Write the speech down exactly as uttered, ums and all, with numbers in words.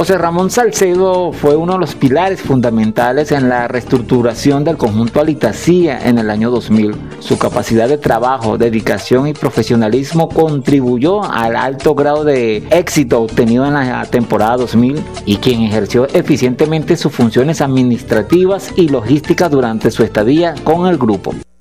José Ramón Salcedo fue uno de los pilares fundamentales en la reestructuración del conjunto Alitacía en el año dos mil. Su capacidad de trabajo, dedicación y profesionalismo contribuyó al alto grado de éxito obtenido en la temporada dos mil y quien ejerció eficientemente sus funciones administrativas y logísticas durante su estadía con el grupo.